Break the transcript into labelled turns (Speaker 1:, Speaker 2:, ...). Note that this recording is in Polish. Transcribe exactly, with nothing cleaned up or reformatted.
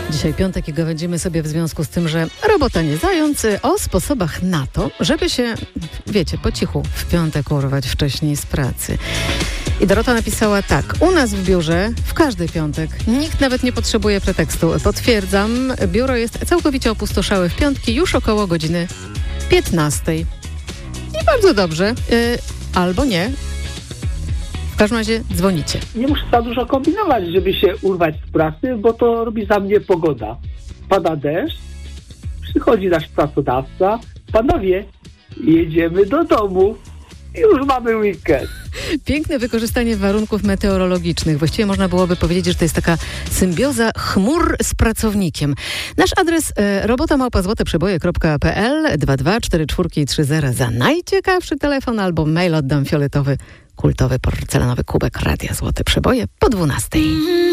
Speaker 1: Dzisiaj piątek i gawędzimy sobie w związku z tym, że robota nie zając, o sposobach na to, żeby się, wiecie, po cichu w piątek urwać wcześniej z pracy. I Dorota napisała tak. U nas w biurze w każdy piątek nikt nawet nie potrzebuje pretekstu. Potwierdzam, biuro jest całkowicie opustoszałe w piątki już około godziny piętnastej. I bardzo dobrze. Yy, albo nie. W każdym razie dzwonicie.
Speaker 2: Nie muszę za dużo kombinować, żeby się urwać z pracy, bo to robi za mnie pogoda. Pada deszcz, przychodzi nasz pracodawca. Panowie, jedziemy do domu. Już mamy weekend.
Speaker 1: Piękne wykorzystanie warunków meteorologicznych. Właściwie można byłoby powiedzieć, że to jest taka symbioza chmur z pracownikiem. Nasz adres e, robota małpa złote przeboje kropka p l dwa dwa cztery cztery trzy zero za najciekawszy telefon albo mail oddam fioletowy, kultowy, porcelanowy kubek Radia Złote Przeboje po dwunastej.